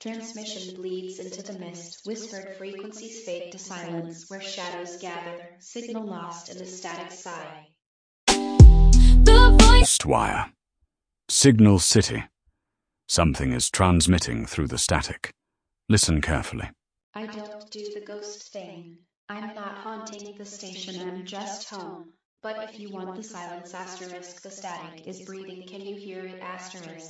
Transmission bleeds into the mist, whispered frequencies fade to silence where shadows gather, signal lost in the static sigh. Wire. Signal City. Something is transmitting through the static. Listen carefully. I don't do the ghost thing. I'm not haunting the station, I'm just home. But if you want the silence asterisk, the static is breathing, can you hear it asterisk?